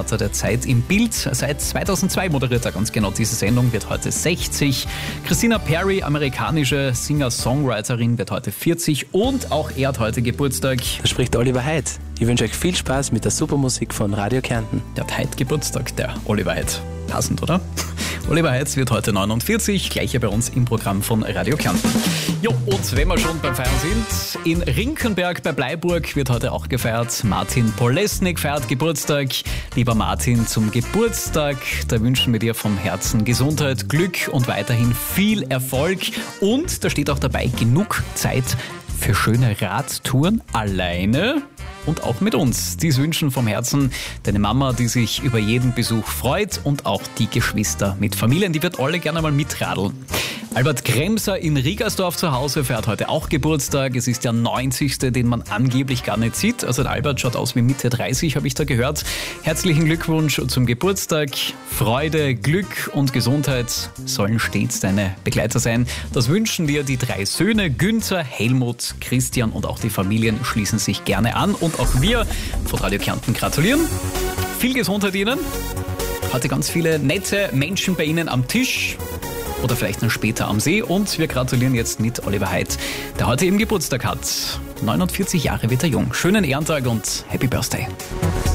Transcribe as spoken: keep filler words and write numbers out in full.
Chefredakteur der Zeit im Bild. Seit zweitausendzwei moderiert er ganz genau diese Sendung, wird heute sechzig. Christina Perri, amerikanische Singer-Songwriterin, wird heute vierzig und auch er hat heute Geburtstag. Da spricht Oliver Heid. Ich wünsche euch viel Spaß mit der Supermusik von Radio Kärnten. Der hat heute Geburtstag, der Oliver Heid. Passend, oder? Oliver Heid wird heute neunundvierzig, gleich hier bei uns im Programm von Radio Kärnten. Jo, und wenn wir schon beim Feiern sind, in Rinkenberg bei Bleiburg wird heute auch gefeiert. Martin Polesnik feiert Geburtstag. Lieber Martin, zum Geburtstag, da wünschen wir dir vom Herzen Gesundheit, Glück und weiterhin viel Erfolg. Und da steht auch dabei, genug Zeit für schöne Radtouren alleine und auch mit uns. Dies wünschen vom Herzen deine Mama, die sich über jeden Besuch freut, und auch die Geschwister mit Familien, die wird alle gerne mal mitradeln. Albert Kremser in Riegersdorf zu Hause feiert heute auch Geburtstag. Es ist der neunzigste, den man angeblich gar nicht sieht. Also der Albert schaut aus wie Mitte dreißig, habe ich da gehört. Herzlichen Glückwunsch zum Geburtstag. Freude, Glück und Gesundheit sollen stets deine Begleiter sein. Das wünschen dir die drei Söhne Günther, Helmut, Christian, und auch die Familien schließen sich gerne an. Und auch wir von Radio Kärnten gratulieren. Viel Gesundheit Ihnen. Heute ganz viele nette Menschen bei Ihnen am Tisch. Oder vielleicht noch später am See. Und wir gratulieren jetzt mit Oliver Heid, der heute eben Geburtstag hat. neunundvierzig Jahre wird er jung. Schönen Ehrentag und Happy Birthday.